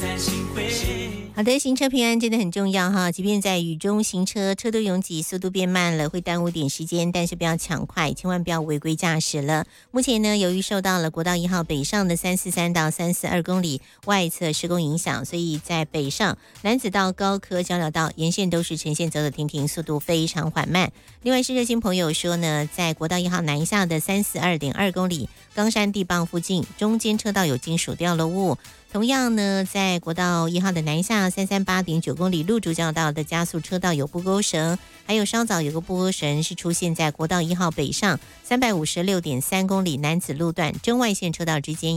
好的，行车平安真的很重要哈，即便在雨中行车，车都拥挤，速度变慢了，会耽误点时间，但是不要抢快，千万不要违规驾驶了。目前呢，由于受到了国道1号北上的343到342公里外侧施工影响，所以在北上楠梓到高科交流道沿线都是呈现走走停停，速度非常缓慢。另外是热心朋友说呢，在国道1号南下的342.2公里冈山地磅附近，中间车道有金属掉落物。同样呢，在国道1号的南下338.9公里路竹交流道的加速车道有不勾绳，还有稍早有个不勾绳是出现在国道1号北上356.3公里楠梓路段真外线车道之间。